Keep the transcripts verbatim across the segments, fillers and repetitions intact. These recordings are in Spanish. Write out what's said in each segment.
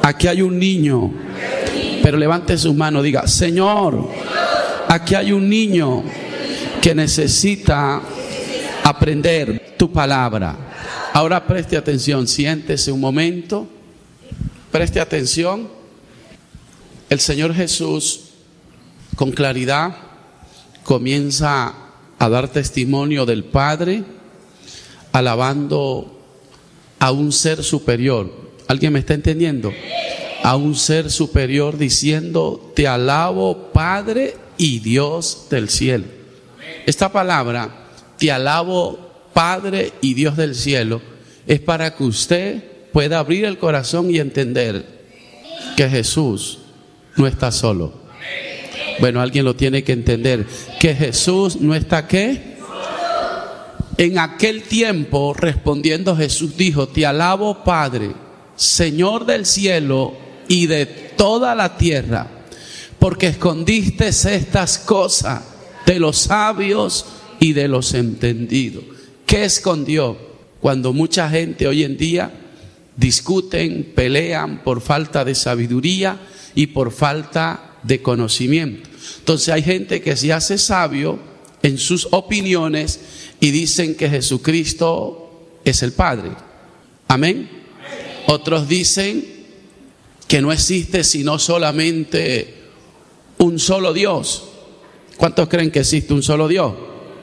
aquí hay un niño. Pero levante sus manos, diga: Señor, aquí hay un niño que necesita aprender tu palabra. Ahora preste atención, siéntese un momento, preste atención. El Señor Jesús, con claridad, comienza a dar testimonio del Padre, alabando a un ser superior. ¿Alguien me está entendiendo? A un ser superior, diciendo: te alabo, Padre y Dios del cielo. Esta palabra, te alabo, Padre y Dios del cielo, es para que usted pueda abrir el corazón y entender que Jesús no está solo. Bueno, alguien lo tiene que entender, que Jesús no está ¿qué? En aquel tiempo, respondiendo Jesús dijo: te alabo, Padre, Señor del cielo y de toda la tierra, porque escondiste estas cosas de los sabios y de los entendidos. ¿Qué escondió? Cuando mucha gente hoy en día discuten, pelean por falta de sabiduría y por falta de conocimiento. Entonces hay gente que se hace sabio en sus opiniones y dicen que Jesucristo es el Padre. Amén. Otros dicen que no existe sino solamente un solo Dios. ¿Cuántos creen que existe un solo Dios?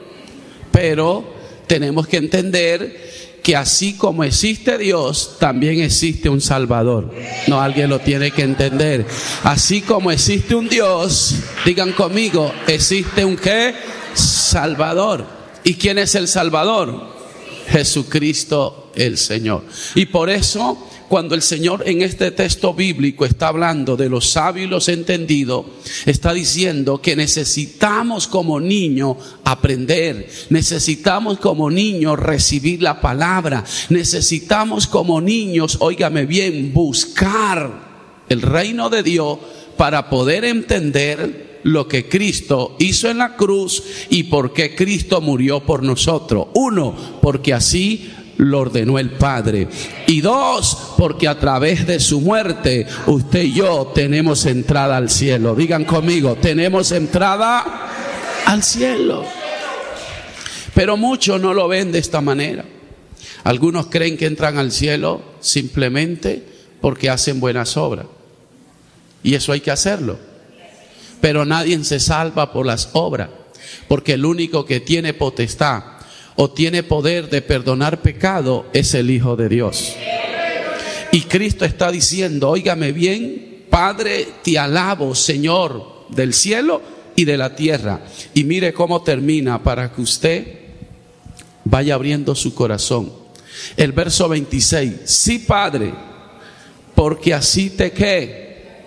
Pero tenemos que entender que así como existe Dios, también existe un Salvador. No, alguien lo tiene que entender. Así como existe un Dios, digan conmigo, existe un ¿qué? Salvador. ¿Y quién es el Salvador? Jesucristo el Señor. Y por eso, cuando el Señor en este texto bíblico está hablando de los sabios y los entendidos, está diciendo que necesitamos como niños aprender, necesitamos como niños recibir la palabra, necesitamos como niños, óigame bien, buscar el reino de Dios para poder entender lo que Cristo hizo en la cruz y por qué Cristo murió por nosotros. Uno, porque así lo ordenó el Padre. Y dos, porque a través de su muerte usted y yo tenemos entrada al cielo. Digan conmigo, tenemos entrada al cielo. Pero muchos no lo ven de esta manera. Algunos creen que entran al cielo simplemente porque hacen buenas obras. Y eso hay que hacerlo. Pero nadie se salva por las obras, porque el único que tiene potestad o tiene poder de perdonar pecado es el Hijo de Dios. Y Cristo está diciendo, óigame bien, Padre, te alabo, Señor del cielo y de la tierra. Y mire cómo termina para que usted vaya abriendo su corazón. El verso veintiséis, sí, Padre, porque así te ¿qué?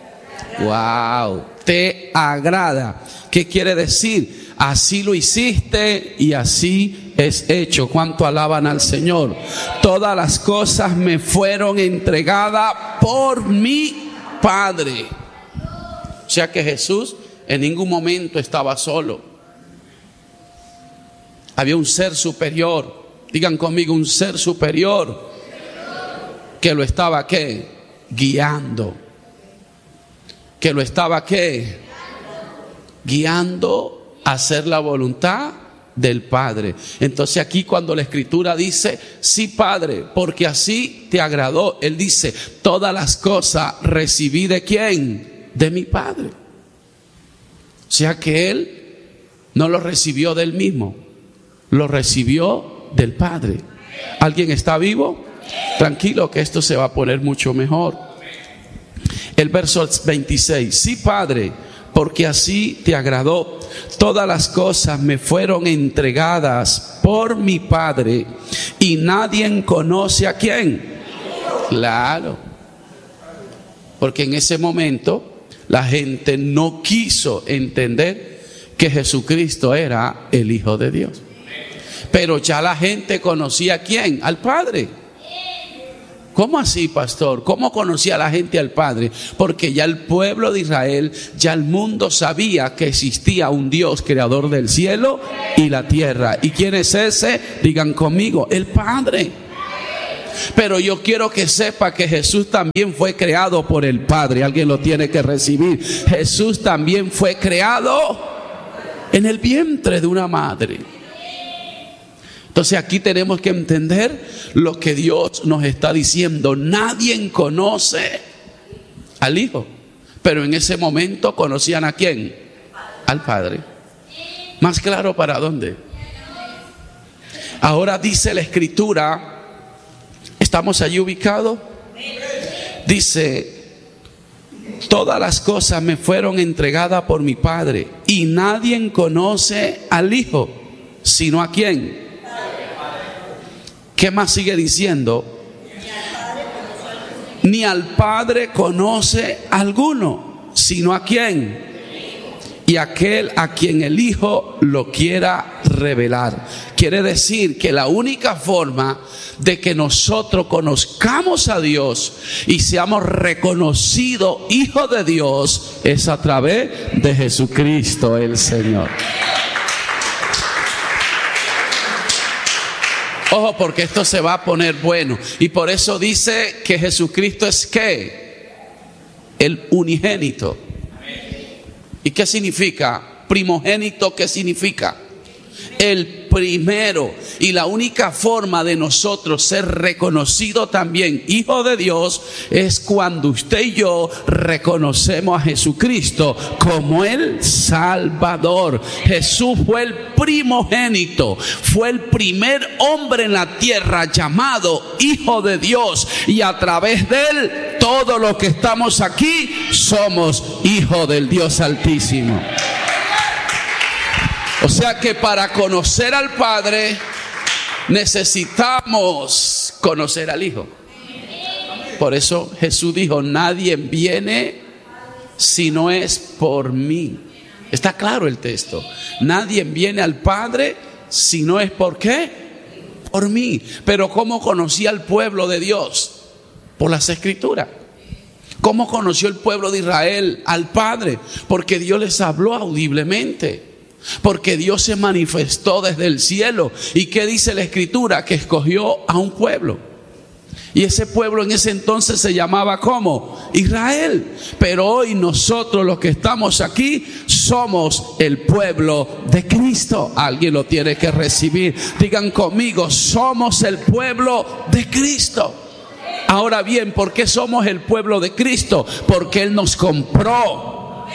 Wow, te agrada. ¿Qué quiere decir? Así lo hiciste y así es hecho. ¿Cuánto alaban al Señor? Todas las cosas me fueron entregadas por mi Padre. O sea que Jesús en ningún momento estaba solo. Había un ser superior. Digan conmigo, un ser superior que lo estaba ¿qué? Guiando. Que lo estaba ¿qué? Guiando a hacer la voluntad del Padre. Entonces aquí cuando la Escritura dice, sí, Padre, porque así te agradó, Él dice, todas las cosas recibí ¿de quién? De mi Padre. O sea que Él no lo recibió de Él mismo, lo recibió del Padre. ¿Alguien está vivo? Tranquilo que esto se va a poner mucho mejor. El verso veintiséis, sí, Padre, porque así te agradó. Todas las cosas me fueron entregadas por mi Padre y nadie conoce a quién. Claro, porque en ese momento la gente no quiso entender que Jesucristo era el Hijo de Dios. Pero ya la gente conocía a quién, al Padre. ¿Cómo así, pastor? ¿Cómo conocía la gente al Padre? Porque ya el pueblo de Israel, ya el mundo sabía que existía un Dios creador del cielo y la tierra. ¿Y quién es ese? Digan conmigo, el Padre. Pero yo quiero que sepa que Jesús también fue creado por el Padre. Alguien lo tiene que recibir. Jesús también fue creado en el vientre de una madre. Entonces aquí tenemos que entender lo que Dios nos está diciendo. Nadie conoce al Hijo, pero en ese momento conocían a ¿quién? Al Padre. ¿Más claro para dónde? Ahora dice la Escritura, ¿estamos allí ubicados? Dice, todas las cosas me fueron entregadas por mi Padre, y nadie conoce al Hijo, sino a ¿quién? ¿Qué más sigue diciendo? Ni al Padre conoce alguno, sino a ¿quién? Y aquel a quien el Hijo lo quiera revelar. Quiere decir que la única forma de que nosotros conozcamos a Dios y seamos reconocidos hijos de Dios es a través de Jesucristo el Señor. Ojo, porque esto se va a poner bueno. Y por eso dice que Jesucristo es ¿qué? El unigénito. ¿Y qué significa? Primogénito, ¿qué significa? El primero. Y la única forma de nosotros ser reconocidos también hijo de Dios es cuando usted y yo reconocemos a Jesucristo como el Salvador. Jesús fue el primogénito, fue el primer hombre en la tierra llamado hijo de Dios, y a través de él todos los que estamos aquí somos hijos del Dios Altísimo. O sea que para conocer al Padre necesitamos conocer al Hijo. Por eso Jesús dijo, nadie viene si no es por mí. Está claro el texto. Nadie viene al Padre si no es por qué, por mí. Pero ¿cómo conocía el pueblo de Dios? Por las Escrituras. ¿Cómo conoció el pueblo de Israel al Padre? Porque Dios les habló audiblemente. Porque Dios se manifestó desde el cielo. ¿Y qué dice la Escritura? Que escogió a un pueblo. Y ese pueblo en ese entonces se llamaba ¿cómo? Israel. Pero hoy nosotros los que estamos aquí somos el pueblo de Cristo. Alguien lo tiene que recibir. Digan conmigo, somos el pueblo de Cristo. Ahora bien, ¿por qué somos el pueblo de Cristo? Porque Él nos compró.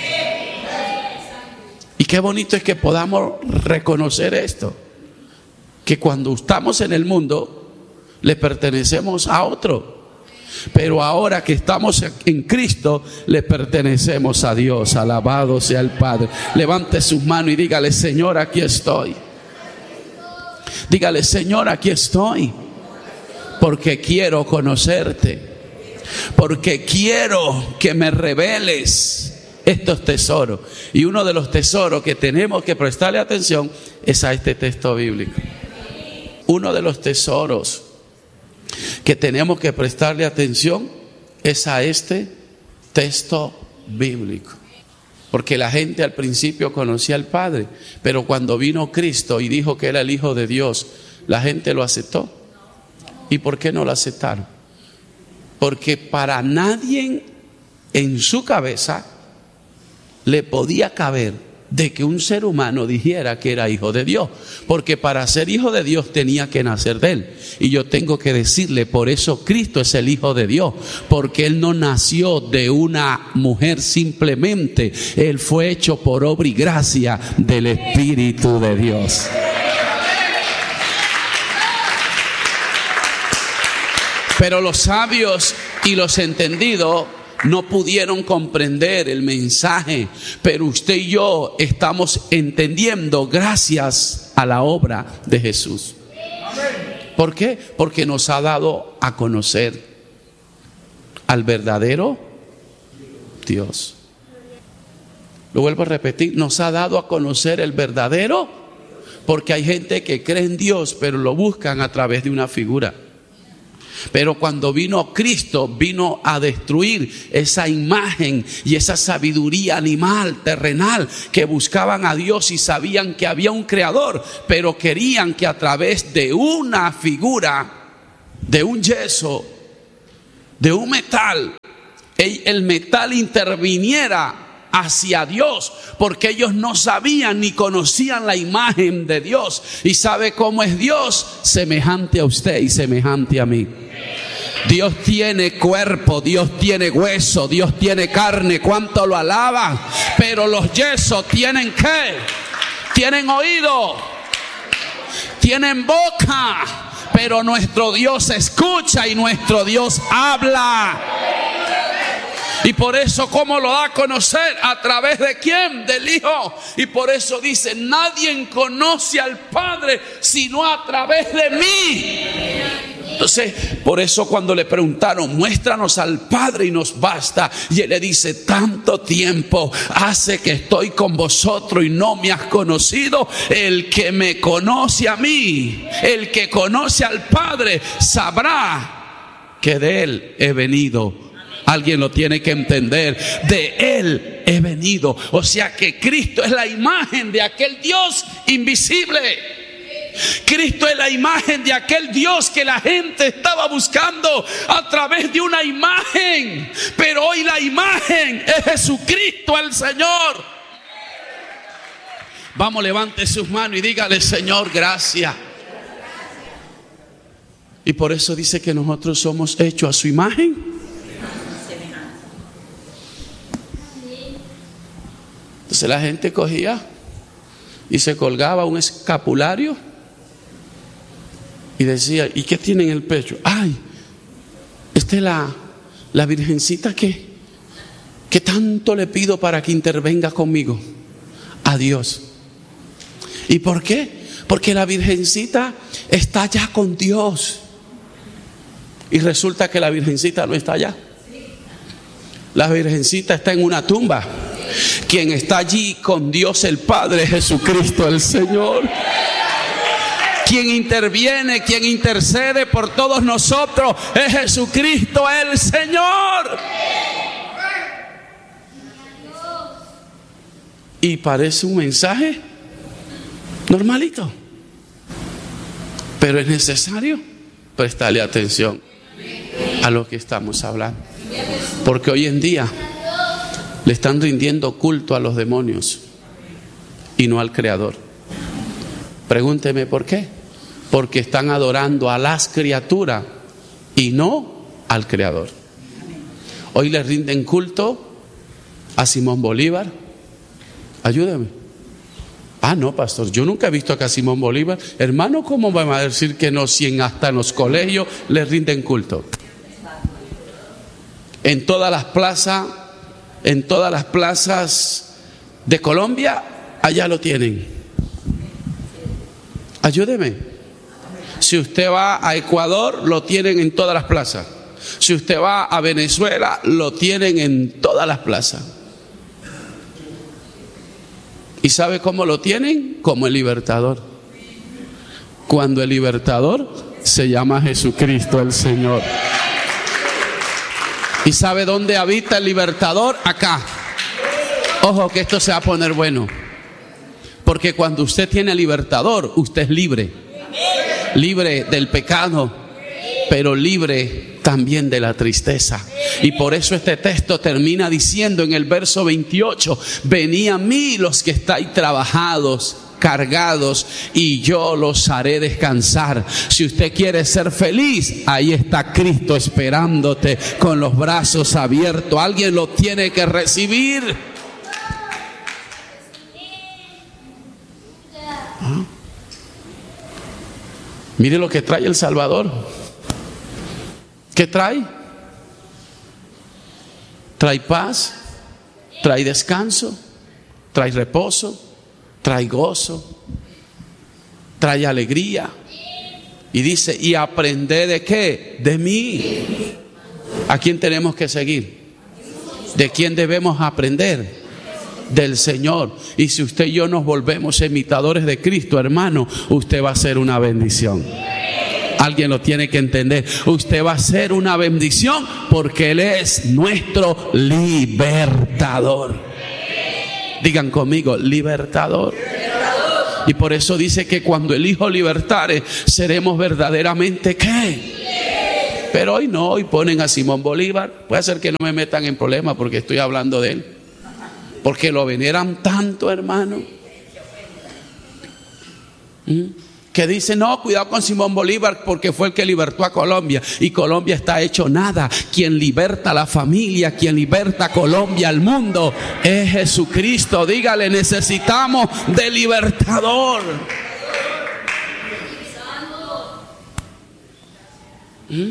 Y qué bonito es que podamos reconocer esto, que cuando estamos en el mundo le pertenecemos a otro, pero ahora que estamos en Cristo le pertenecemos a Dios. Alabado sea el Padre. Levante sus manos y dígale, Señor, aquí estoy. Dígale, Señor, aquí estoy, porque quiero conocerte, porque quiero que me reveles estos tesoros. Y uno de los tesoros que tenemos que prestarle atención es a este texto bíblico. Uno de los tesoros que tenemos que prestarle atención es a este texto bíblico. Porque la gente al principio conocía al Padre, pero cuando vino Cristo y dijo que era el Hijo de Dios, la gente lo aceptó. ¿Y por qué no lo aceptaron? Porque para nadie en su cabeza le podía caber de que un ser humano dijera que era hijo de Dios, porque para ser hijo de Dios tenía que nacer de Él. Y yo tengo que decirle, por eso Cristo es el Hijo de Dios, porque Él no nació de una mujer simplemente, Él fue hecho por obra y gracia del Espíritu de Dios. Pero los sabios y los entendidos no pudieron comprender el mensaje, pero usted y yo estamos entendiendo gracias a la obra de Jesús. ¿Por qué? Porque nos ha dado a conocer al verdadero Dios. Lo vuelvo a repetir, nos ha dado a conocer el verdadero, porque hay gente que cree en Dios, pero lo buscan a través de una figura. Pero cuando vino Cristo, vino a destruir esa imagen y esa sabiduría animal, terrenal, que buscaban a Dios y sabían que había un creador, pero querían que a través de una figura de un yeso, de un metal, el metal interviniera hacia Dios, porque ellos no sabían ni conocían la imagen de Dios. ¿Y sabe cómo es Dios? Semejante a usted y semejante a mí. Dios tiene cuerpo, Dios tiene hueso, Dios tiene carne. ¿Cuánto lo alaban? Pero los yesos tienen ¿qué? Tienen oído, tienen boca, pero nuestro Dios escucha y nuestro Dios habla. Y por eso, ¿cómo lo da a conocer? ¿A través de quién? Del Hijo. Y por eso dice, nadie conoce al Padre sino a través de mí. Entonces, por eso cuando le preguntaron, muéstranos al Padre y nos basta, y Él le dice, tanto tiempo hace que estoy con vosotros y no me has conocido. El que me conoce a mí, el que conoce al Padre, sabrá que de Él he venido. Alguien lo tiene que entender, de Él he venido. O sea que Cristo es la imagen de aquel Dios invisible. Cristo es la imagen de aquel Dios que la gente estaba buscando a través de una imagen. Pero hoy la imagen es Jesucristo el Señor. Vamos, levante sus manos y dígale, Señor, gracias. Y por eso dice que nosotros somos hechos a su imagen. Entonces la gente cogía y se colgaba un escapulario y decía, ¿y qué tiene en el pecho? Ay, esta es la, la virgencita que, que tanto le pido para que intervenga conmigo. A Dios. ¿Y por qué? Porque la virgencita está allá con Dios. Y resulta que la virgencita no está allá. La virgencita está en una tumba. Quien está allí con Dios el Padre, Jesucristo el Señor. Quien interviene, quien intercede por todos nosotros es Jesucristo el Señor. Y parece un mensaje normalito, pero es necesario prestarle atención a lo que estamos hablando, porque hoy en día le están rindiendo culto a los demonios y no al Creador. Pregúnteme por qué. Porque están adorando a las criaturas y no al Creador. Hoy le rinden culto a Simón Bolívar. Ayúdeme. Ah, no, pastor, yo nunca he visto acá a Simón Bolívar. Hermano, ¿cómo van a decir que no si en, hasta en los colegios le rinden culto? En todas las plazas, en todas las plazas de Colombia, allá lo tienen. Ayúdeme. Si usted va a Ecuador, lo tienen en todas las plazas. Si usted va a Venezuela, lo tienen en todas las plazas. ¿Y sabe cómo lo tienen? Como el libertador. Cuando el libertador se llama Jesucristo el Señor. ¿Y sabe dónde habita el libertador? Acá. Ojo que esto se va a poner bueno. Porque cuando usted tiene libertador, usted es libre. Libre del pecado, pero libre también de la tristeza. Y por eso este texto termina diciendo en el verso veintiocho: venid a mí los que estáis trabajados, cargados, y yo los haré descansar. Si usted quiere ser feliz, ahí está Cristo esperándote con los brazos abiertos. Alguien lo tiene que recibir. ¿Ah? Mire lo que trae el Salvador. ¿Qué trae? Trae paz, trae descanso, trae reposo, trae gozo, trae alegría. Y dice, y aprended de qué, de mí. ¿A quién tenemos que seguir? ¿De quién debemos aprender? Del Señor. Y si usted y yo nos volvemos imitadores de Cristo, hermano, usted va a ser una bendición. Alguien lo tiene que entender. Usted va a ser una bendición porque Él es nuestro libertador. Digan conmigo, libertador. Y por eso dice que cuando el Hijo libertare, seremos verdaderamente ¿qué? Pero hoy no, hoy ponen a Simón Bolívar. Puede ser que no me metan en problemas porque estoy hablando de él. Porque lo veneran tanto, hermano. ¿Mm? Que dice, no, cuidado con Simón Bolívar porque fue el que libertó a Colombia. Y Colombia está hecho nada. Quien liberta a la familia, quien liberta a Colombia, al mundo, es Jesucristo. Dígale, necesitamos de libertador. ¿Mm?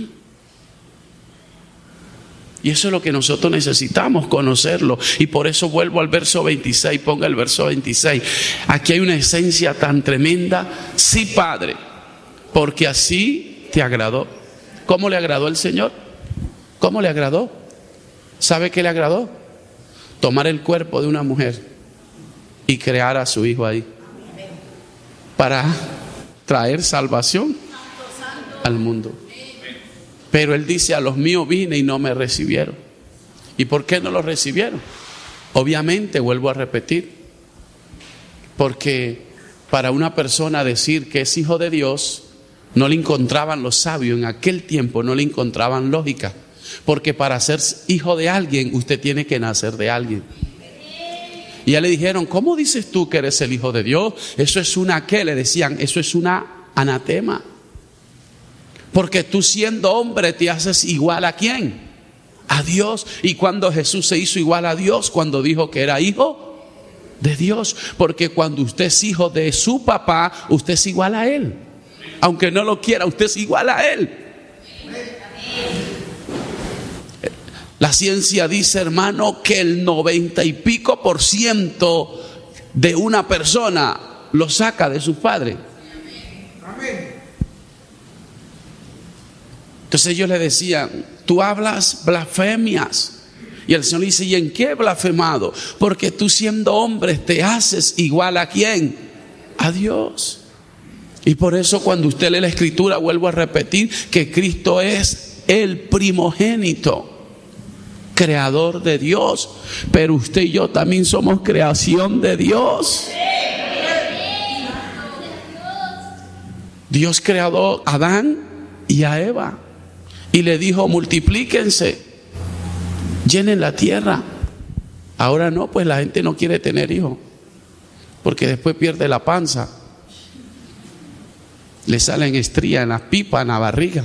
Y eso es lo que nosotros necesitamos, conocerlo. Y por eso vuelvo al verso veintiséis. Ponga el verso veintiséis. Aquí hay una esencia tan tremenda. Sí, Padre, porque así te agradó. ¿Cómo le agradó el Señor? ¿Cómo le agradó? ¿Sabe qué le agradó? Tomar el cuerpo de una mujer y crear a su hijo ahí para traer salvación al mundo. Pero él dice, a los míos vine y no me recibieron. ¿Y por qué no lo recibieron? Obviamente, vuelvo a repetir, porque para una persona decir que es hijo de Dios, no le encontraban los sabios en aquel tiempo, no le encontraban lógica. Porque para ser hijo de alguien, usted tiene que nacer de alguien. Y ya le dijeron, ¿cómo dices tú que eres el hijo de Dios? Eso es una, ¿qué? Le decían, eso es una anatema. Porque tú siendo hombre te haces igual a ¿quién? A Dios. Y cuando Jesús se hizo igual a Dios, cuando dijo que era hijo de Dios. Porque cuando usted es hijo de su papá, usted es igual a él. Aunque no lo quiera, usted es igual a él. La ciencia dice, hermano, que el noventa y pico por ciento de una persona lo saca de su padre. Amén. Entonces ellos le decían, tú hablas blasfemias. Y el Señor dice, ¿y en qué he blasfemado? Porque tú siendo hombre te haces igual a ¿quién? A Dios. Y por eso cuando usted lee la Escritura, vuelvo a repetir, que Cristo es el primogénito, creador de Dios. Pero usted y yo también somos creación de Dios. Dios creó a Adán y a Eva. Y le dijo, multiplíquense, llenen la tierra. Ahora no, pues la gente no quiere tener hijos, porque después pierde la panza. Le salen estrías en las pipas, en la barriga.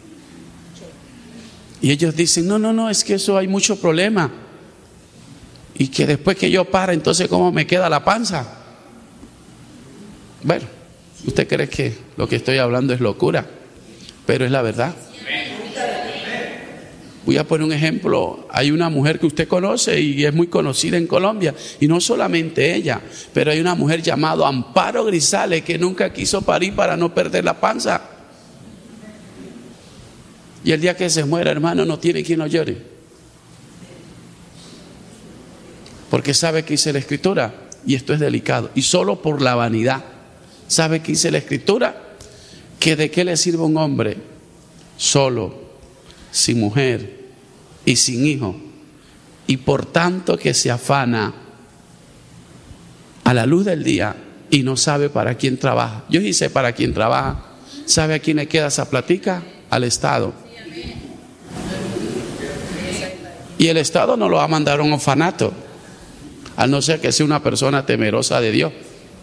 Y ellos dicen, no, no, no, es que eso hay mucho problema. Y que después que yo pare, entonces ¿cómo me queda la panza? Bueno, usted cree que lo que estoy hablando es locura, pero es la verdad. Voy a poner un ejemplo. Hay una mujer que usted conoce y es muy conocida en Colombia, y no solamente ella, pero hay una mujer llamada Amparo Grisales que nunca quiso parir para no perder la panza. Y el día que se muera, hermano, no tiene quien lo llore, porque sabe que dice la Escritura, y esto es delicado, y solo por la vanidad. ¿Sabe que dice la Escritura? Que de qué le sirve un hombre solo, sin mujer y sin hijo, y por tanto que se afana a la luz del día y no sabe para quién trabaja. Yo sí sé para quién trabaja. ¿Sabe a quién le queda esa platica? Al Estado. Y el Estado no lo va a mandar a un orfanato, a no ser que sea una persona temerosa de Dios.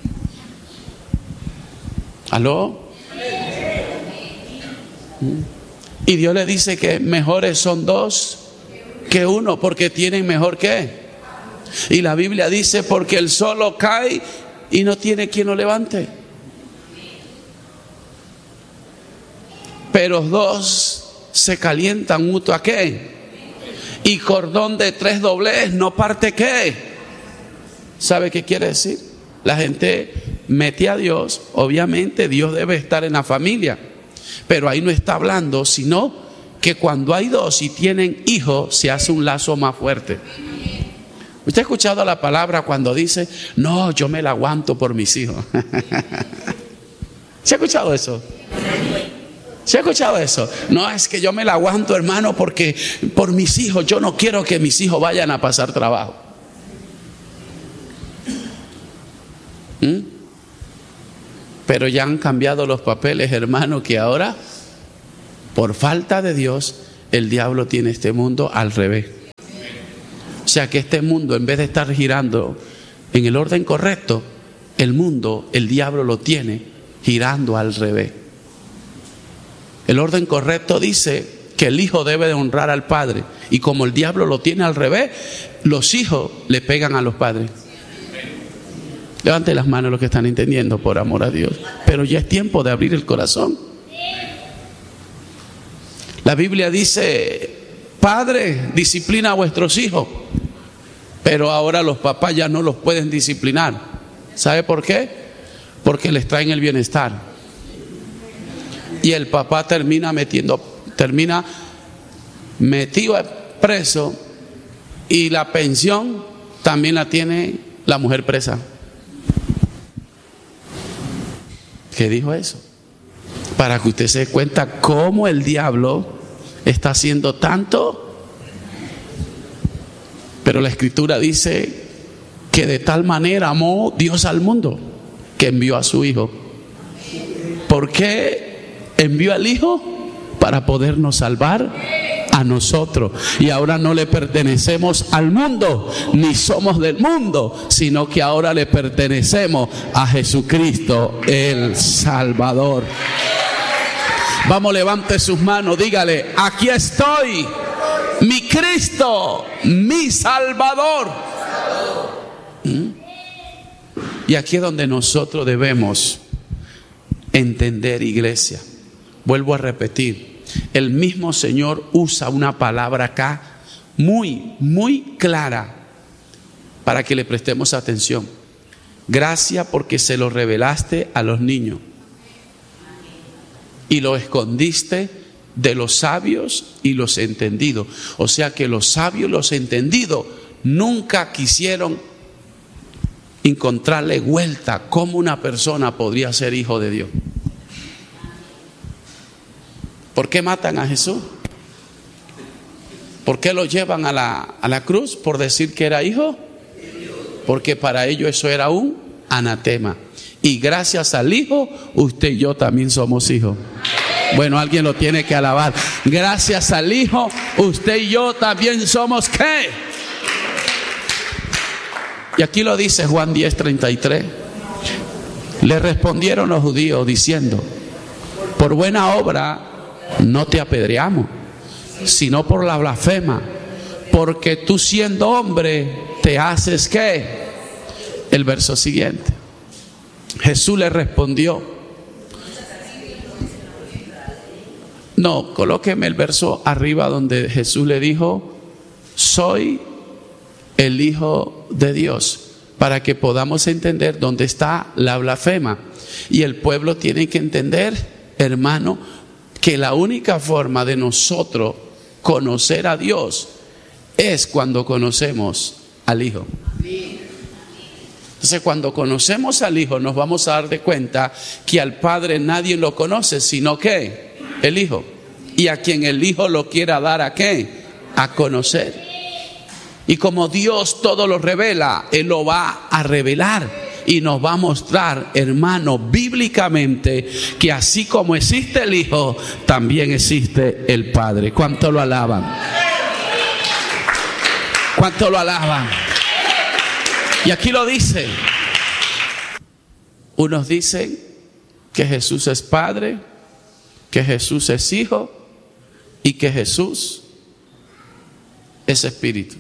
¿Aló? Y Dios le dice que mejores son dos que uno, porque tienen mejor que. Y la Biblia dice, porque el solo cae y no tiene quien lo levante. Pero dos se calientan mutuo a qué. Y cordón de tres doblez no parte qué. ¿Sabe qué quiere decir? La gente mete a Dios, obviamente Dios debe estar en la familia, pero ahí no está hablando, sino que cuando hay dos y tienen hijos, se hace un lazo más fuerte. ¿Usted ha escuchado la palabra cuando dice, no, yo me la aguanto por mis hijos? ¿Se ha escuchado eso? ¿Se ha escuchado eso? No, es que yo me la aguanto, hermano, porque por mis hijos, yo no quiero que mis hijos vayan a pasar trabajo. ¿Mm? Pero ya han cambiado los papeles, hermano, que ahora Por falta de Dios, el diablo tiene este mundo al revés. O sea que este mundo, en vez de estar girando en el orden correcto, el mundo, el diablo lo tiene girando al revés. El orden correcto dice que el hijo debe de honrar al padre, y como el diablo lo tiene al revés, los hijos le pegan a los padres. Levante las manos los que están entendiendo, por amor a Dios. Pero ya es tiempo de abrir el corazón. La Biblia dice: padre, disciplina a vuestros hijos. Pero ahora los papás ya no los pueden disciplinar. ¿Sabe por qué? Porque les traen el bienestar. Y el papá termina metiendo, termina metido preso, y la pensión también la tiene la mujer presa. ¿Qué dijo eso? Para que usted se dé cuenta cómo el diablo está haciendo tanto. Pero la Escritura dice que de tal manera amó Dios al mundo que envió a su Hijo. ¿Por qué envió al Hijo? Para podernos salvar a nosotros. Y ahora no le pertenecemos al mundo, ni somos del mundo, sino que ahora le pertenecemos a Jesucristo, el Salvador. Vamos, levante sus manos, dígale: aquí estoy, mi Cristo, mi Salvador. ¿Mm? Y aquí es donde nosotros debemos entender, iglesia. Vuelvo a repetir, el mismo Señor usa una palabra acá muy, muy clara para que le prestemos atención. Gracias porque se lo revelaste a los niños y lo escondiste de los sabios y los entendidos. O sea que los sabios y los entendidos nunca quisieron encontrarle vuelta cómo una persona podría ser hijo de Dios. ¿Por qué matan a Jesús? ¿Por qué lo llevan a la, a la cruz? ¿Por decir que era hijo? Porque para ellos eso era un anatema. Y gracias al Hijo, usted y yo también somos hijos. Bueno, alguien lo tiene que alabar. Gracias al Hijo, usted y yo también somos ¿qué? Y aquí lo dice Juan diez, treinta y tres. Le respondieron los judíos diciendo: por buena obra no te apedreamos, sino por la blasfema, porque tú siendo hombre te haces ¿qué? El verso siguiente. Jesús le respondió. No, colóqueme el verso arriba donde Jesús le dijo: soy el Hijo de Dios, para que podamos entender dónde está la blasfema. Y el pueblo tiene que entender, hermano, que la única forma de nosotros conocer a Dios es cuando conocemos al Hijo. Entonces, cuando conocemos al Hijo, nos vamos a dar de cuenta que al Padre nadie lo conoce, sino que el Hijo. Y a quien el Hijo lo quiera dar, ¿a qué? A conocer. Y como Dios todo lo revela, Él lo va a revelar y nos va a mostrar, hermano, bíblicamente, que así como existe el Hijo, también existe el Padre. ¿Cuánto lo alaban? ¿Cuánto lo alaban? Y aquí lo dice. Unos dicen que Jesús es Padre, que Jesús es Hijo y que Jesús es Espíritu.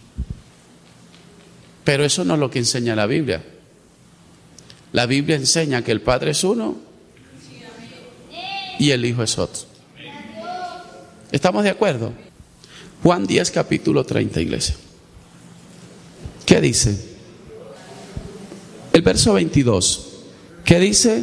Pero eso no es lo que enseña la Biblia. La Biblia enseña que el Padre es uno y el Hijo es otro. ¿Estamos de acuerdo? Juan diez, capítulo treinta, iglesia. ¿Qué dice? El verso veintidós. ¿Qué dice?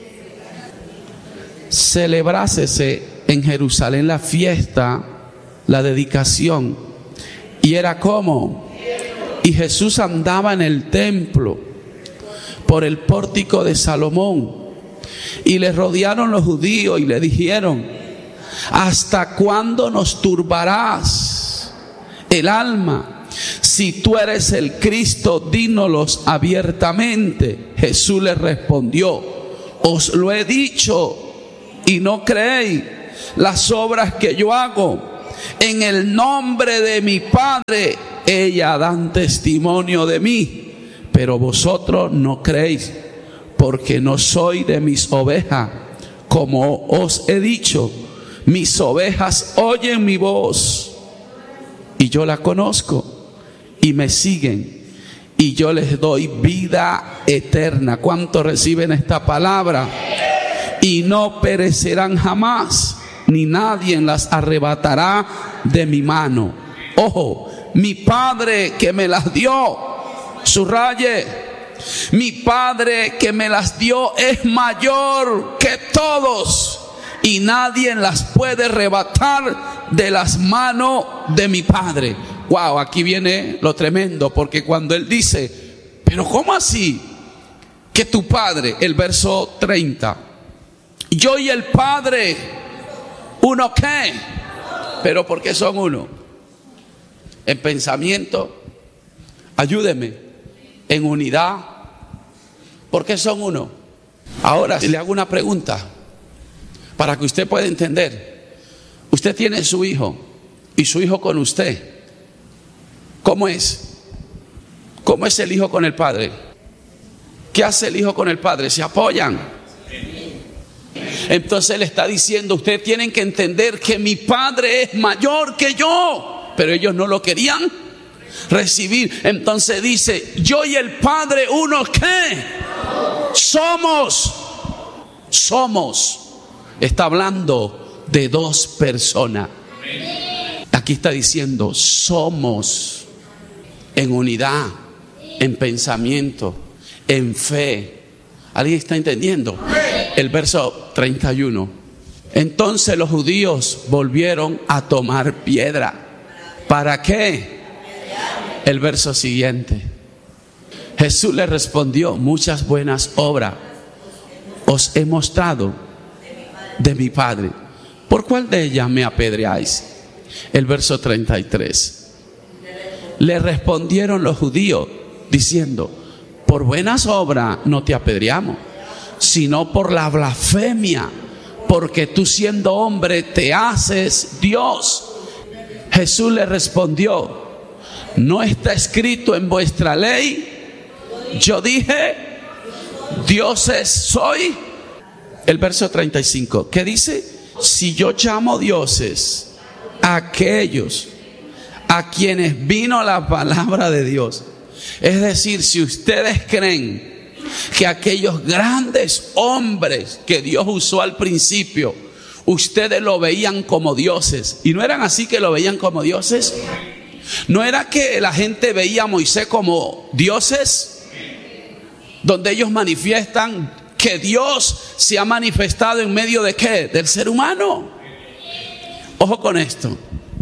Celebrásese en Jerusalén la fiesta, la dedicación. Y era como... Y Jesús andaba en el templo por el pórtico de Salomón, y le rodearon los judíos y le dijeron: ¿hasta cuándo nos turbarás el alma? Si tú eres el Cristo, dínolos abiertamente. Jesús le respondió: os lo he dicho y no creéis. las obras que yo hago. En el nombre de mi Padre, ellas dan testimonio de mí, pero vosotros no creéis, porque no soy de mis ovejas. Como os he dicho, mis ovejas oyen mi voz, y yo la conozco, y me siguen, y yo les doy vida eterna. ¿Cuántos reciben esta palabra? Y no perecerán jamás, ni nadie las arrebatará de mi mano. Ojo, mi Padre que me las dio, subraye, mi Padre que me las dio es mayor que todos, y nadie las puede arrebatar de las manos de mi Padre. Wow, aquí viene lo tremendo, porque cuando él dice, pero ¿cómo así? Que tu Padre, el verso treinta, yo y el Padre, ¿uno qué? Pero ¿por qué son uno? En pensamiento, ayúdeme, en unidad, ¿por qué son uno? Ahora le hago una pregunta para que usted pueda entender. Usted tiene su hijo y su hijo con usted. ¿Cómo es? ¿Cómo es el hijo con el padre? ¿Qué hace el hijo con el padre? ¿Se apoyan? Entonces le está diciendo, ustedes tienen que entender que mi Padre es mayor que yo, pero ellos no lo querían recibir. Entonces dice, yo y el Padre, ¿uno qué? Somos. Somos. Está hablando de dos personas. Aquí está diciendo, somos en unidad, en pensamiento, en fe. ¿Alguien está entendiendo? El verso treinta y uno. Entonces los judíos volvieron a tomar piedra. ¿Para qué? El verso siguiente. Jesús le respondió, muchas buenas obras os he mostrado de mi Padre. ¿Por cuál de ellas me apedreáis? El verso treinta y tres. Le respondieron los judíos diciendo, por buenas obras no te apedreamos, sino por la blasfemia, porque tú siendo hombre te haces Dios. Jesús le respondió, ¿no está escrito en vuestra ley? Yo dije, dioses soy. El verso treinta y cinco, ¿qué dice? Si yo llamo dioses a aquellos a quienes vino la palabra de Dios, es decir, si ustedes creen que aquellos grandes hombres que Dios usó al principio, ustedes lo veían como dioses, y no eran así que lo veían como dioses. No era que la gente veía a Moisés como dioses, donde ellos manifiestan que Dios se ha manifestado en medio de ¿qué? Del ser humano. Ojo con esto.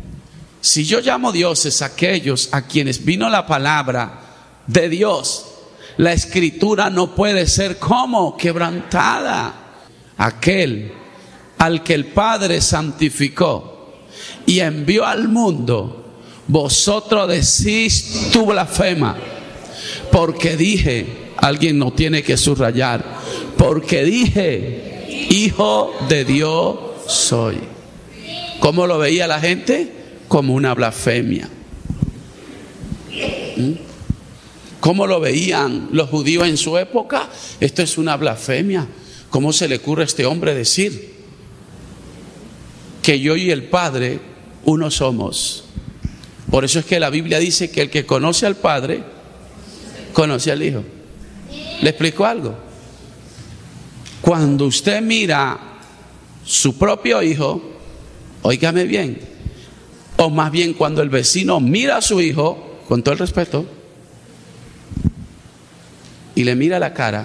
Si yo llamo dioses a aquellos a quienes vino la palabra de Dios, la escritura no puede ser como quebrantada. Aquel al que el Padre santificó y envió al mundo, vosotros decís tu blasfema, porque dije, alguien no tiene que subrayar, porque dije, hijo de Dios soy. ¿Cómo lo veía la gente? Como una blasfemia. ¿Mm? ¿Cómo lo veían los judíos en su época? Esto es una blasfemia. ¿Cómo se le ocurre a este hombre decir que yo y el Padre uno somos? Por eso es que la Biblia dice que el que conoce al Padre conoce al Hijo. ¿Le explico algo? Cuando usted mira su propio hijo, óigame bien, o más bien cuando el vecino mira a su hijo, con todo el respeto, y le mira la cara,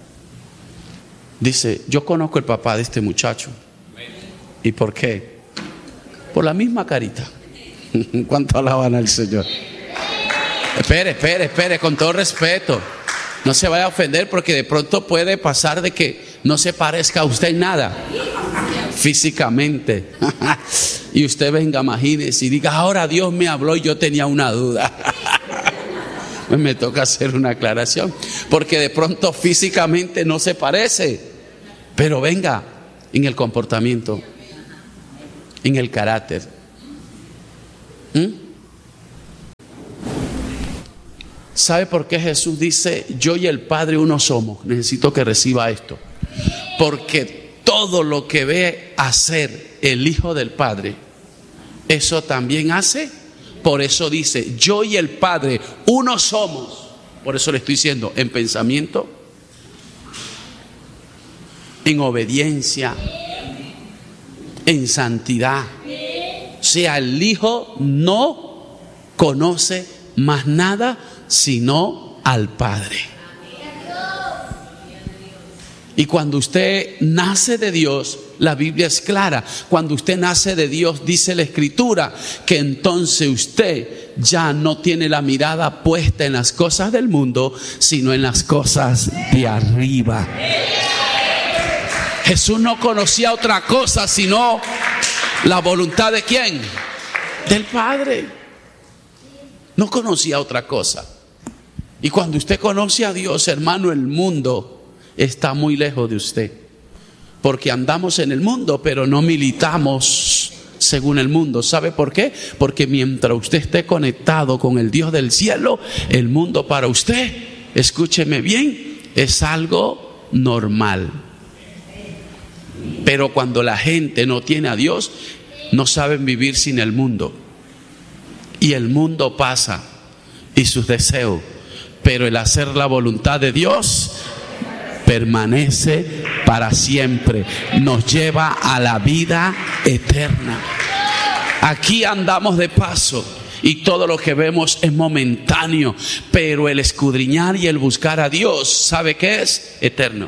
dice, yo conozco el papá de este muchacho. ¿Y por qué? Por la misma carita. ¿Cuánto alaban al Señor? Espere, espere, espere, con todo respeto. No se vaya a ofender, porque de pronto puede pasar de que no se parezca a usted en nada físicamente. Y usted venga, imagínese, y diga, ahora Dios me habló y yo tenía una duda. Pues me toca hacer una aclaración, porque de pronto físicamente no se parece, pero venga, en el comportamiento en el carácter. ¿Mm? ¿Sabe por qué Jesús dice, yo y el Padre uno somos? Necesito que reciba esto. Porque todo lo que ve hacer el Hijo del Padre, eso también hace. Por eso dice, yo y el Padre uno somos. Por eso le estoy diciendo, en pensamiento, en obediencia, en santidad. O sea, el Hijo no conoce más nada sino al Padre. Y cuando usted nace de Dios, la Biblia es clara. Cuando usted nace de Dios, dice la Escritura, que entonces usted ya no tiene la mirada puesta en las cosas del mundo, sino en las cosas de arriba. Jesús no conocía otra cosa sino la voluntad de ¿quién? Del Padre. No conocía otra cosa. Y cuando usted conoce a Dios, hermano, el mundo está muy lejos de usted. Porque andamos en el mundo, pero no militamos según el mundo. ¿Sabe por qué? Porque mientras usted esté conectado con el Dios del cielo, el mundo para usted, escúcheme bien, es algo normal. Pero cuando la gente no tiene a Dios, no saben vivir sin el mundo. Y el mundo pasa y sus deseos, pero el hacer la voluntad de Dios permanece para siempre, nos lleva a la vida eterna. Aquí andamos de paso y todo lo que vemos es momentáneo, pero el escudriñar y el buscar a Dios, ¿sabe qué es? Eterno.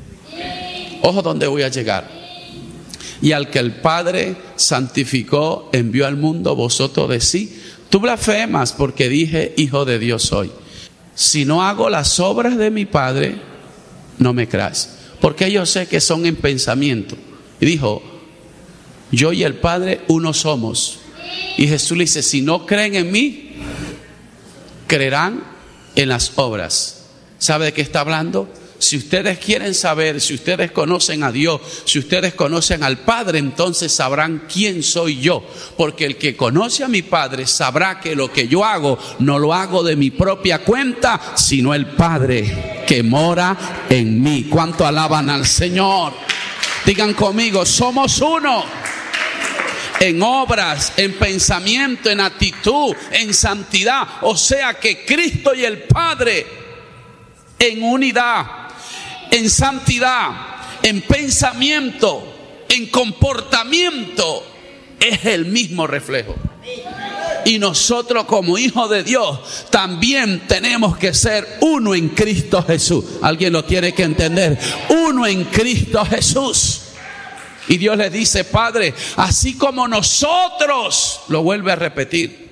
Ojo donde voy a llegar. Y al que el Padre santificó, envió al mundo, vosotros decís, tú blasfemas porque dije, hijo de Dios soy. Si no hago las obras de mi Padre, no me creas. Porque yo sé que son en pensamiento. Y dijo, yo y el Padre uno somos. Y Jesús le dice, si no creen en mí, creerán en las obras. ¿Sabe de qué está hablando? Si ustedes quieren saber, si ustedes conocen a Dios, si ustedes conocen al Padre, entonces sabrán quién soy yo. Porque el que conoce a mi Padre sabrá que lo que yo hago no lo hago de mi propia cuenta, sino el Padre que mora en mí. ¿Cuánto alaban al Señor? Digan conmigo, somos uno. En obras, en pensamiento, en actitud, en santidad. O sea que Cristo y el Padre en unidad, en santidad, en pensamiento, en comportamiento, es el mismo reflejo. Y nosotros como hijos de Dios también tenemos que ser uno en Cristo Jesús. Alguien lo tiene que entender. Uno en Cristo Jesús. Y Dios le dice, Padre, así como nosotros, lo vuelve a repetir,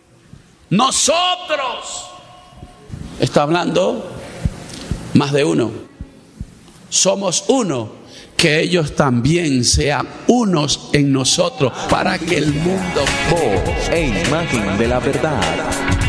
nosotros, está hablando más de uno. Somos uno, que ellos también sean unos en nosotros, para que el mundo Voz e imagen de la verdad.